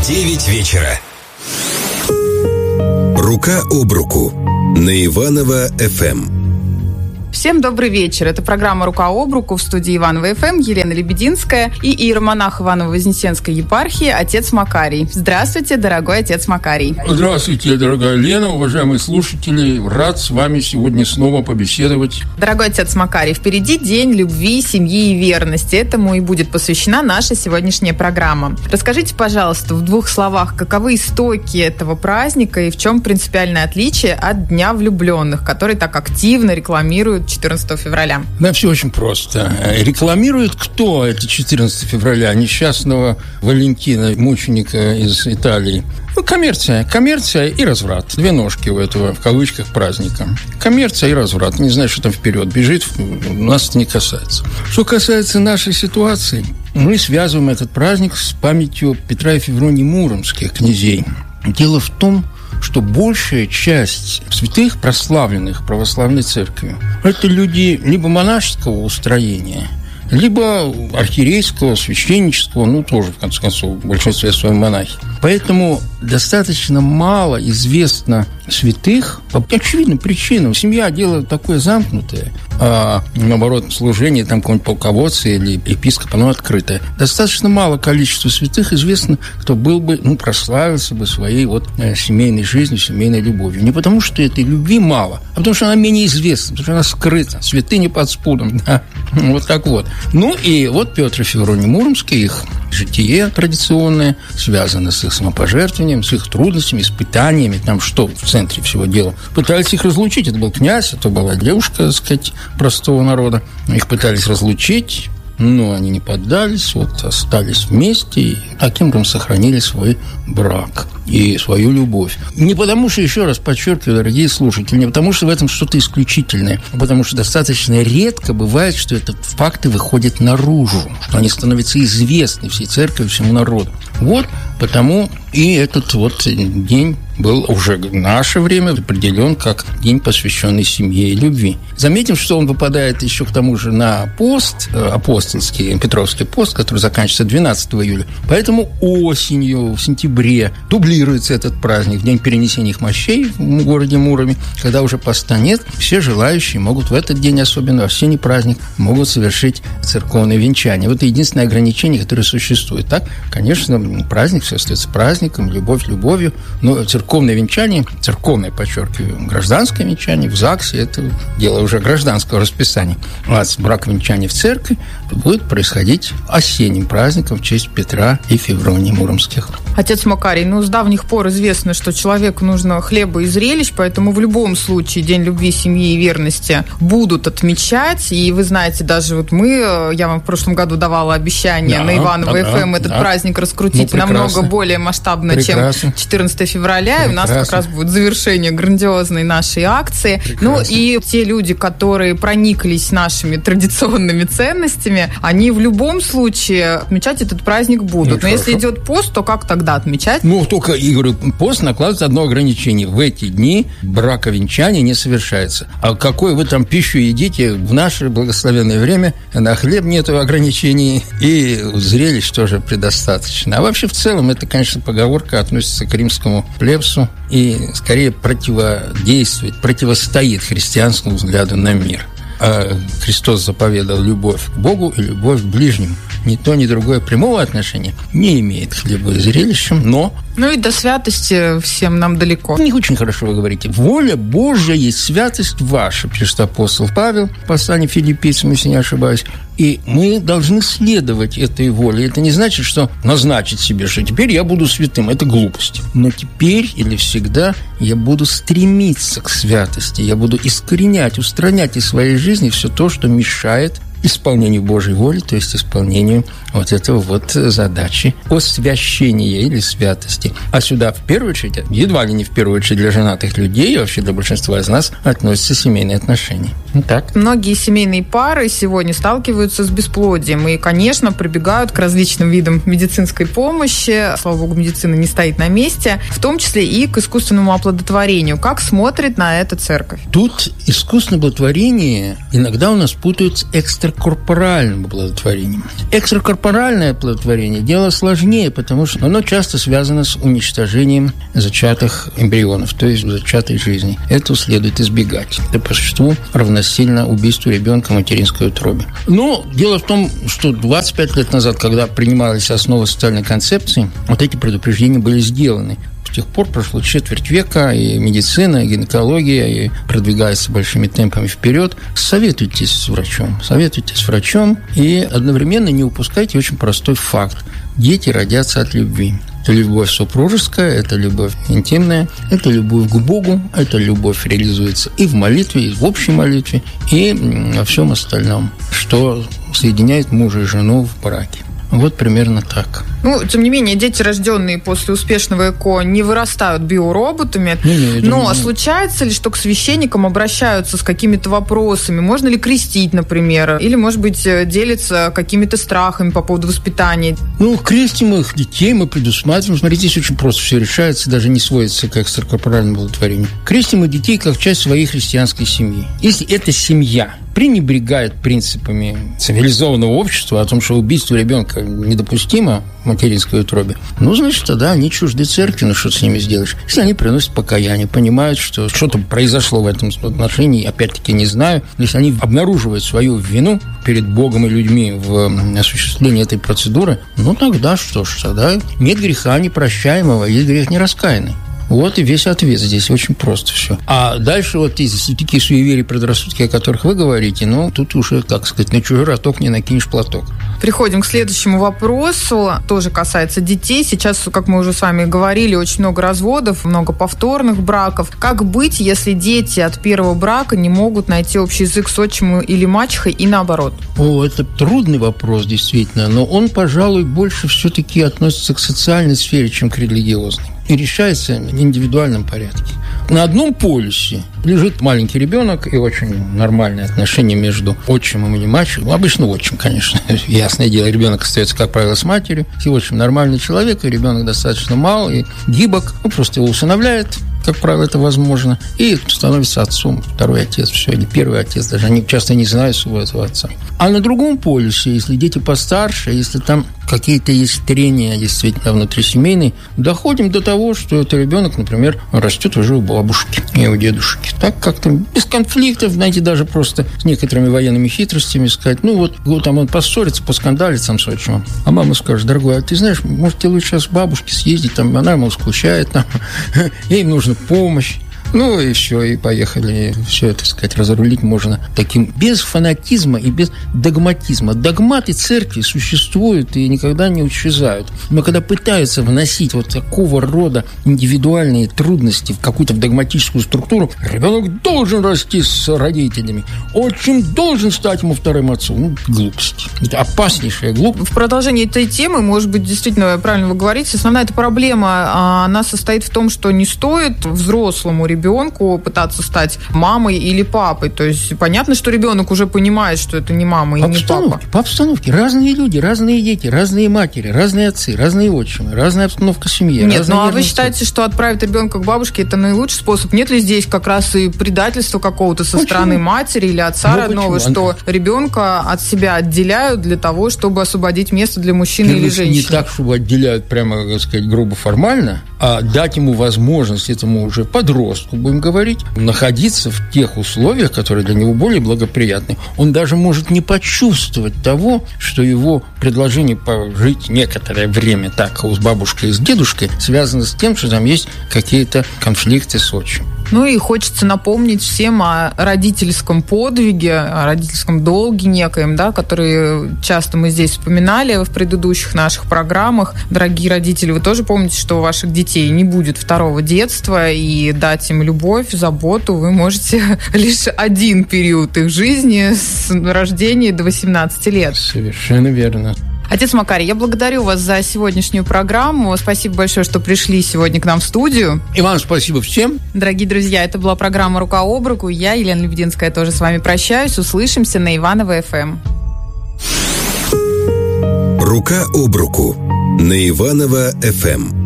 9 вечера. Рука об руку на Иваново ФМ. Всем добрый вечер. Это программа «Рука об руку», в студии Иваново ФМ, Елена Лебединская и иеромонах Иваново-Вознесенской епархии отец Макарий. Здравствуйте, дорогой отец Макарий. Здравствуйте, дорогая Лена, уважаемые слушатели. Рад с вами сегодня снова побеседовать. Дорогой отец Макарий, впереди День любви, семьи и верности. Этому и будет посвящена наша сегодняшняя программа. Расскажите, пожалуйста, в 2 словах, каковы истоки этого праздника и в чем принципиальное отличие от Дня влюбленных, который так активно рекламируют 14 февраля? Да, все очень просто. Рекламирует кто это 14 февраля? Несчастного Валентина, мученика из Италии. Коммерция и разврат. 2 ножки у этого, в кавычках, праздника. Коммерция и разврат. Не знаю, что там вперед бежит, нас это не касается. Что касается нашей ситуации, мы связываем этот праздник с памятью Петра и Февронии Муромских, князей. Дело в том, что большая часть святых, прославленных православной церковью, это люди либо монашеского устроения, либо архиерейского, священнического, тоже, в конце концов, в большинстве своем монахи. Поэтому достаточно мало известно святых по очевидным причинам. Семья – дело такое замкнутое, а, наоборот, служение там какого-нибудь полководца или епископа, оно открытое. Достаточно мало количества святых известно, кто был бы, прославился бы своей семейной жизнью, семейной любовью. Не потому, что этой любви мало, а потому, что она менее известна, потому что она скрыта, святыни под спудом, да, вот так вот. И Петр и Феврония Муромские, их житие традиционное, связано с их самопожертвованием, с их трудностями, испытаниями, там что в центре всего дела. Пытались их разлучить, это был князь, это была девушка, так сказать, простого народа. Их пытались разлучить, но они не поддались, остались вместе и таким образом сохранили свой брак и свою любовь. Не потому что, еще раз подчеркиваю, дорогие слушатели, не потому что в этом что-то исключительное, а потому что достаточно редко бывает, что это факты выходят наружу, что они становятся известны всей церкви, всему народу. Потому и этот день был уже в наше время определен как день, посвященный семье и любви. Заметим, что он выпадает еще к тому же на пост, апостольский, Петровский пост, который заканчивается 12 июля. Поэтому осенью, в сентябре, дублируется этот праздник, в день перенесения их мощей в городе Муроме, когда уже поста нет, все желающие могут в этот день, особенно в осенний праздник, могут совершить церковное венчание. Это единственное ограничение, которое существует. Так, конечно, праздник все остается праздником, любовь любовью, но церковное венчание, подчеркиваю, гражданское венчание в ЗАГСе, это дело уже гражданского расписания. Брак-венчание в церкви будет происходить осенним праздником в честь Петра и Февронии Муромских. Отец Макарий, с давних пор известно, что человеку нужно хлеба и зрелищ, поэтому в любом случае День любви, семьи и верности будут отмечать. И вы знаете, даже я вам в прошлом году давала обещание на Иваново ФМ этот праздник раскрутить намного более масштабно, чем 14 февраля. И у нас как раз будет завершение грандиозной нашей акции. И те люди, которые прониклись нашими традиционными ценностями, они в любом случае отмечать этот праздник будут. Но если идет пост, то как тогда отмечать? Только, пост накладывается одно ограничение. В эти дни браковенчание не совершается. А какой вы там пищу едите в наше благословенное время? На хлеб нету ограничений, и зрелищ тоже предостаточно. А вообще, в целом, это, конечно, поговорка относится к римскому плебсу и, скорее, противостоит христианскому взгляду на мир. А Христос заповедал любовь к Богу и любовь к ближнему. Ни то, ни другое прямого отношения не имеет к хлебу и зрелищам, но... и до святости всем нам далеко. Не очень хорошо вы говорите. Воля Божья есть святость ваша, пишет апостол Павел в послании Филиппийцам, если не ошибаюсь. И мы должны следовать этой воле. Это не значит, что назначить себе, что теперь я буду святым. Это глупость. Но теперь или всегда я буду стремиться к святости. Я буду искоренять, устранять из своей жизни все то, что мешает исполнению Божьей воли, то есть исполнению этого задачи освящения или святости. А сюда в первую очередь, едва ли не в первую очередь для женатых людей, и вообще для большинства из нас относятся семейные отношения. Так. Многие семейные пары сегодня сталкиваются с бесплодием и, конечно, прибегают к различным видам медицинской помощи. Слава богу, медицина не стоит на месте, в том числе и к искусственному оплодотворению. Как смотрит на это церковь? Тут искусственное оплодотворение иногда у нас путают с экстракорпоральным экстракорпоральным оплодотворением. Экстракорпоральное оплодотворение – дело сложнее, потому что оно часто связано с уничтожением зачатых эмбрионов, то есть зачатой жизни. Это следует избегать. Это по существу равносильно убийству ребенка в материнской утробе. Но дело в том, что 25 лет назад, когда принимались основы социальной концепции, вот эти предупреждения были сделаны. С тех пор прошло четверть века, и медицина, и гинекология, и продвигается большими темпами вперед. Советуйтесь с врачом, и одновременно не упускайте очень простой факт. Дети родятся от любви. Это любовь супружеская, это любовь интимная, это любовь к Богу, это любовь реализуется и в молитве, и в общей молитве, и во всем остальном, что соединяет мужа и жену в браке. Вот примерно так. Тем не менее, дети, рожденные после успешного ЭКО, не вырастают биороботами. Но случается ли, что к священникам обращаются с какими-то вопросами? Можно ли крестить, например? Или, может быть, делятся какими-то страхами по поводу воспитания? Крестим их детей, мы предусматриваем. Смотрите, здесь очень просто все решается, даже не сводится к экстракорпоральному оплодотворению. Крестим мы детей как часть своей христианской семьи. Если эта семья пренебрегает принципами цивилизованного общества о том, что убийство ребенка недопустимо в материнской утробе, значит, тогда они чужды церкви, что ты с ними сделаешь? Если они приносят покаяние, понимают, что что-то произошло в этом отношении, опять-таки не знаю, но если они обнаруживают свою вину перед Богом и людьми в осуществлении этой процедуры, тогда что ж, тогда нет греха непрощаемого, есть грех нераскаянный. Вот и весь ответ здесь. Очень просто все. А дальше если такие суеверия, предрассудки, о которых вы говорите, тут уже, на чужой роток не накинешь платок. Переходим к следующему вопросу. Тоже касается детей. Сейчас, как мы уже с вами говорили, очень много разводов, много повторных браков. Как быть, если дети от первого брака не могут найти общий язык с отчимом или мачехой и наоборот? Это трудный вопрос, действительно, но он, пожалуй, больше все-таки относится к социальной сфере, чем к религиозной. И решается в индивидуальном порядке. На одном полюсе лежит маленький ребенок и очень нормальные отношения между отчимом и мачехой. Обычно отчим, конечно. Ясное дело, ребенок остается, как правило, с матерью. Если отчим нормальный человек, и ребенок достаточно мал и гибок, просто его усыновляет, как правило, это возможно, и становится отцом, второй отец, все, или первый отец, даже они часто не знают своего этого отца. А на другом полюсе, если дети постарше, если там какие-то есть трения действительно внутрисемейные, доходим до того, что этот ребенок, например, растет уже у бабушки и у дедушки. Так как-то без конфликтов, знаете, даже просто с некоторыми военными хитростями сказать, там он поссорится, поскандалит сам с отчимом. А мама скажет: дорогой, а ты знаешь, может, тебе лучше сейчас к бабушке съездить, там она ему скучает, ей нужно помощь. И все, и поехали. Все это, разрулить можно таким, без фанатизма и без догматизма. Догматы церкви существуют и никогда не исчезают. Но когда пытаются вносить такого рода индивидуальные трудности в какую-то догматическую структуру, ребенок должен расти с родителями, отчим должен стать ему вторым отцом. Глупость. Это опаснейшая глупость. В продолжении этой темы, может быть, действительно, правильно вы говорите, основная эта проблема, она состоит в том, что не стоит взрослому ребенку пытаться стать мамой или папой. То есть понятно, что ребенок уже понимает, что это не мама и не папа. По обстановке. Разные люди, разные дети, разные матери, разные отцы, разные отчимы, разная обстановка семьи. Нет, а вы считаете, что отправить ребенка к бабушке – это наилучший способ? Нет ли здесь как раз и предательства какого-то со стороны матери или отца родного, что ребенка от себя отделяют для того, чтобы освободить место для мужчины или женщины? Не так, чтобы отделяют прямо, грубо формально, а дать ему возможность, этому уже подростку, будем говорить, находиться в тех условиях, которые для него более благоприятны. Он даже может не почувствовать того, что его предложение пожить некоторое время так с бабушкой и с дедушкой связано с тем, что там есть какие-то конфликты с отчимом. И хочется напомнить всем о родительском подвиге, о родительском долге некоем, который часто мы здесь вспоминали в предыдущих наших программах. Дорогие родители, вы тоже помните, что у ваших детей не будет второго детства, и дать им любовь, заботу вы можете лишь один период их жизни с рождения до 18 лет. Совершенно верно. Отец Макарий, я благодарю вас за сегодняшнюю программу. Спасибо большое, что пришли сегодня к нам в студию. И вам спасибо всем. Дорогие друзья, это была программа «Рука об руку». Я, Елена Лебединская, тоже с вами прощаюсь. Услышимся на Иваново ФМ. «Рука об руку» на Иваново ФМ.